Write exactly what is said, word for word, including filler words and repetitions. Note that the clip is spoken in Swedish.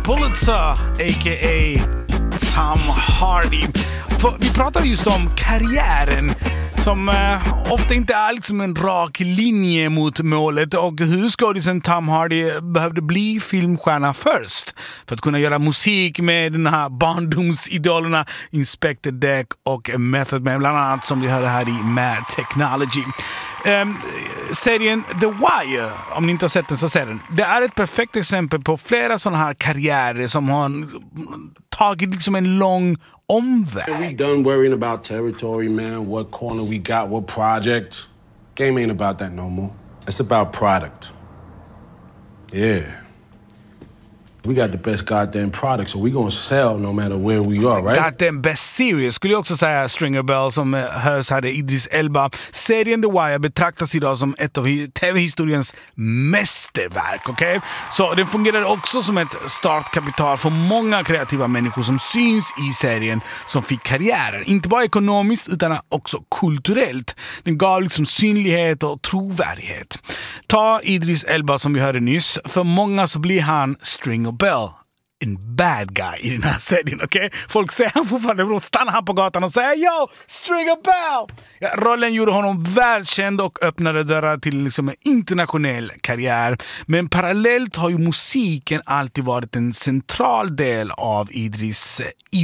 Pulitzer, a k a. Tom Hardy. För vi pratade just om karriären som eh, ofta inte är liksom en rak linje mot målet, och hur skådisen Tom Hardy behövde bli filmstjärna först för att kunna göra musik med den här barndomsidolerna Inspector Deck och Method Man, bland annat, som vi hörde här i Mad Technology. Um, serien The Wire, om ni inte har sett den så ser den. Det är ett perfekt exempel på flera sådana här karriärer som har tagit liksom en lång omväg. We done worrying about territory, man, what corner we got, what project. Game ain't about that no more. It's about product. Yeah. We got the best goddamn product, so we gonna sell no matter where we are, right? Goddamn best series skulle jag också säga, Stringer Bell, som hörs hade Idris Elba. Serien The Wire betraktas idag som ett av tv-historiens mästerverk, okej? Okay? Så den fungerar också som ett startkapital för många kreativa människor som syns i serien, som fick karriärer. Inte bara ekonomiskt utan också kulturellt. Den gav liksom synlighet och trovärdighet. Ta Idris Elba som vi hörde nyss. För många så blir han Stringer Bell, en bad guy i den här serien, okej? Okay? Folk säger han fortfarande, de stannar han på gatan och säger yo, Stringer Bell! Ja, rollen gjorde honom välkänd och öppnade dörrar till liksom en internationell karriär. Men parallellt har ju musiken alltid varit en central del av Idris